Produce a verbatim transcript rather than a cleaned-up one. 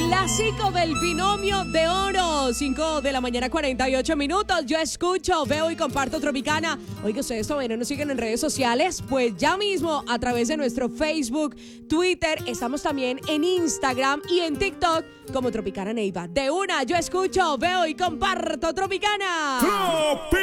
clásico del binomio de oro. cinco de la mañana, cuarenta y ocho minutos. Yo escucho, veo y comparto Tropicana. Oiga, ustedes todavía no nos siguen en redes sociales. Pues ya mismo a través de nuestro Facebook, Twitter, estamos también en Instagram y en TikTok como Tropicana Neiva. De una, yo escucho, veo y comparto Tropicana. Tropi